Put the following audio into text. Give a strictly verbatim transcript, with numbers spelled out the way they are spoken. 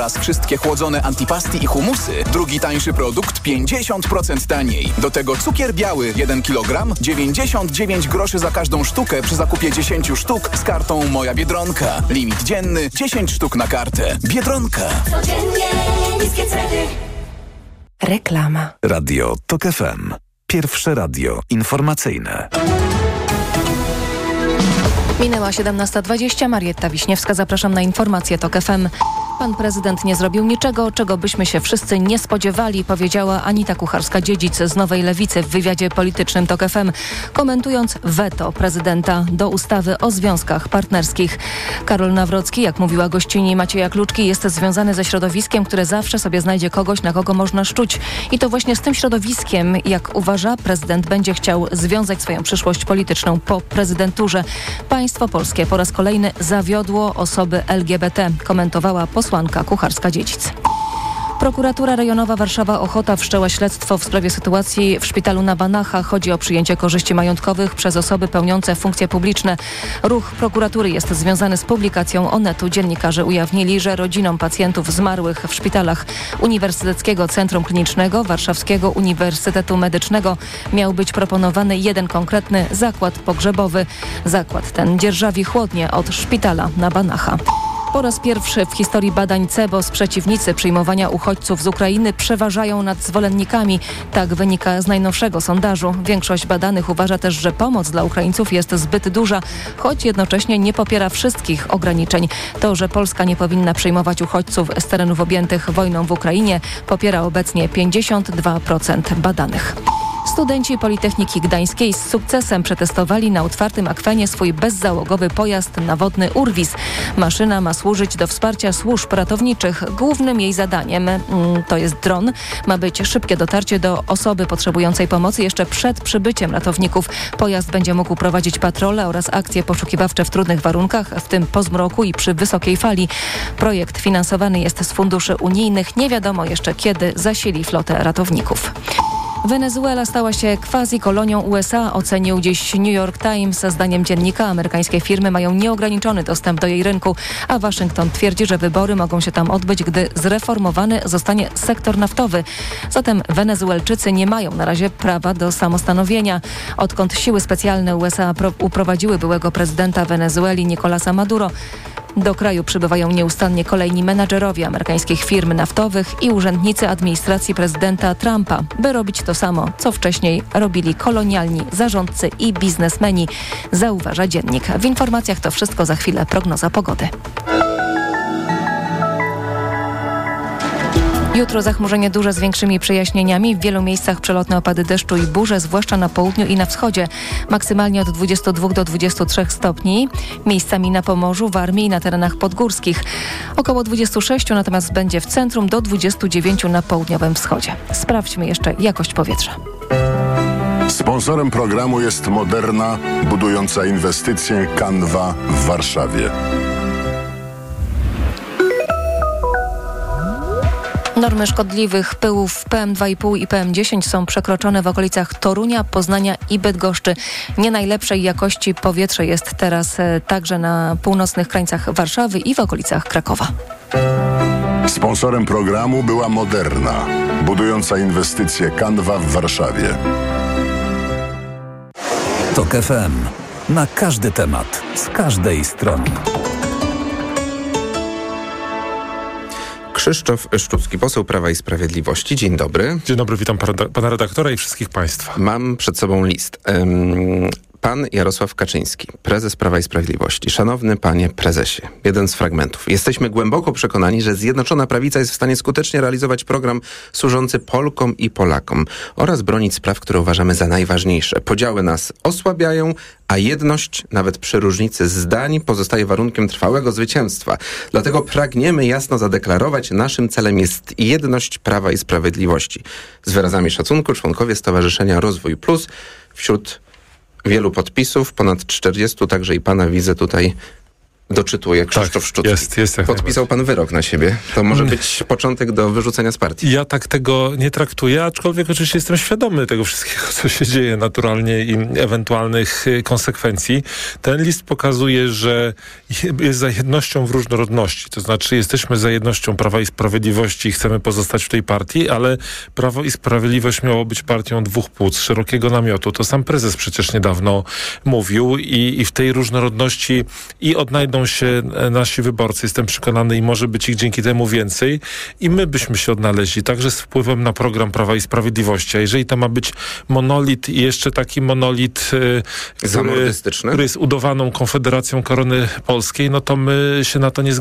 Teraz wszystkie chłodzone antipasti i humusy. Drugi tańszy produkt pięćdziesiąt procent taniej. Do tego cukier biały jeden kilogram, dziewięćdziesiąt dziewięć groszy za każdą sztukę przy zakupie dziesięć sztuk z kartą Moja Biedronka. Limit dzienny dziesięć sztuk na kartę. Biedronka. Codziennie niskie ceny. Reklama. Radio Tok F M. Pierwsze radio informacyjne. Minęła siedemnasta dwadzieścia. Marietta Wiśniewska, zapraszam na informacje Tok F M. Pan prezydent nie zrobił niczego, czego byśmy się wszyscy nie spodziewali, powiedziała Anita Kucharska-Dziedzic z Nowej Lewicy w wywiadzie politycznym Tok F M, komentując weto prezydenta do ustawy o związkach partnerskich. Karol Nawrocki, jak mówiła gościni Macieja Kluczki, jest związany ze środowiskiem, które zawsze sobie znajdzie kogoś, na kogo można szczuć. I to właśnie z tym środowiskiem, jak uważa, prezydent będzie chciał związać swoją przyszłość polityczną po prezydenturze. Państwo polskie po raz kolejny zawiodło osoby L G B T, komentowała posłanka Kucharska-Dziedzic. Prokuratura Rejonowa Warszawa-Ochota wszczęła śledztwo w sprawie sytuacji w szpitalu na Banacha. Chodzi o przyjęcie korzyści majątkowych przez osoby pełniące funkcje publiczne. Ruch prokuratury jest związany z publikacją Onetu. Dziennikarze ujawnili, że rodzinom pacjentów zmarłych w szpitalach Uniwersyteckiego Centrum Klinicznego Warszawskiego Uniwersytetu Medycznego miał być proponowany jeden konkretny zakład pogrzebowy. Zakład ten dzierżawi chłodnie od szpitala na Banacha. Po raz pierwszy w historii badań C E B O S przeciwnicy przyjmowania uchodźców z Ukrainy przeważają nad zwolennikami. Tak wynika z najnowszego sondażu. Większość badanych uważa też, że pomoc dla Ukraińców jest zbyt duża, choć jednocześnie nie popiera wszystkich ograniczeń. To, że Polska nie powinna przyjmować uchodźców z terenów objętych wojną w Ukrainie, popiera obecnie pięćdziesiąt dwa procent badanych. Studenci Politechniki Gdańskiej z sukcesem przetestowali na otwartym akwenie swój bezzałogowy pojazd nawodny Urwis. Maszyna ma służyć do wsparcia służb ratowniczych. Głównym jej zadaniem, mm, to jest dron, ma być szybkie dotarcie do osoby potrzebującej pomocy jeszcze przed przybyciem ratowników. Pojazd będzie mógł prowadzić patrole oraz akcje poszukiwawcze w trudnych warunkach, w tym po zmroku i przy wysokiej fali. Projekt finansowany jest z funduszy unijnych. Nie wiadomo jeszcze, kiedy zasili flotę ratowników. Wenezuela stała się quasi-kolonią U S A, ocenił dziś New York Times. Zdaniem dziennika amerykańskie firmy mają nieograniczony dostęp do jej rynku, a Waszyngton twierdzi, że wybory mogą się tam odbyć, gdy zreformowany zostanie sektor naftowy. Zatem Wenezuelczycy nie mają na razie prawa do samostanowienia. Odkąd siły specjalne U S A pro- uprowadziły byłego prezydenta Wenezueli Nicolasa Maduro, do kraju przybywają nieustannie kolejni menadżerowie amerykańskich firm naftowych i urzędnicy administracji prezydenta Trumpa, by robić to samo, co wcześniej robili kolonialni zarządcy i biznesmeni, zauważa dziennik. W informacjach to wszystko, za chwilę prognoza pogody. Jutro zachmurzenie duże z większymi przejaśnieniami. W wielu miejscach przelotne opady deszczu i burze, zwłaszcza na południu i na wschodzie. Maksymalnie od dwudziestu dwóch do dwudziestu trzech stopni. Miejscami na Pomorzu, Warmii i na terenach podgórskich. Około dwudziestu sześciu natomiast będzie w centrum, do dwudziestu dziewięciu na południowym wschodzie. Sprawdźmy jeszcze jakość powietrza. Sponsorem programu jest Moderna, budująca inwestycje Canva w Warszawie. Normy szkodliwych pyłów P M dwa i pół i P M dziesięć są przekroczone w okolicach Torunia, Poznania i Bydgoszczy. Nie najlepszej jakości powietrze jest teraz także na północnych krańcach Warszawy i w okolicach Krakowa. Sponsorem programu była Moderna, budująca inwestycje Canva w Warszawie. Tok F M. Na każdy temat, z każdej strony. Krzysztof Szczucki, poseł Prawa i Sprawiedliwości. Dzień dobry. Dzień dobry, witam pana, pana redaktora i wszystkich państwa. Mam przed sobą list. Um, pan Jarosław Kaczyński, prezes Prawa i Sprawiedliwości. Szanowny panie prezesie, jeden z fragmentów. Jesteśmy głęboko przekonani, że Zjednoczona Prawica jest w stanie skutecznie realizować program służący Polkom i Polakom oraz bronić spraw, które uważamy za najważniejsze. Podziały nas osłabiają, a jedność, nawet przy różnicy zdań, pozostaje warunkiem trwałego zwycięstwa. Dlatego pragniemy jasno zadeklarować, naszym celem jest jedność Prawa i Sprawiedliwości. Z wyrazami szacunku członkowie Stowarzyszenia Rozwój Plus, wśród wielu podpisów, ponad czterdziestu, także i pana widzę tutaj doczytuję, Krzysztof Tak, Szczucki. jest, jest jak Podpisał pan wyrok na siebie. To może być początek do wyrzucenia z partii. Ja tak tego nie traktuję, aczkolwiek oczywiście jestem świadomy tego wszystkiego, co się dzieje naturalnie i ewentualnych konsekwencji. Ten list pokazuje, że jest za jednością w różnorodności. To znaczy jesteśmy za jednością Prawa i Sprawiedliwości i chcemy pozostać w tej partii, ale Prawo i Sprawiedliwość miało być partią dwóch płóc, szerokiego namiotu. To sam prezes przecież niedawno mówił i, i w tej różnorodności i odnajdą się nasi wyborcy. Jestem przekonany i może być ich dzięki temu więcej. I my byśmy się odnaleźli, także z wpływem na program Prawa i Sprawiedliwości. A jeżeli to ma być monolit i jeszcze taki monolit, który, który jest udawaną Konfederacją Korony Polskiej, no to my się na to nie zgadzamy.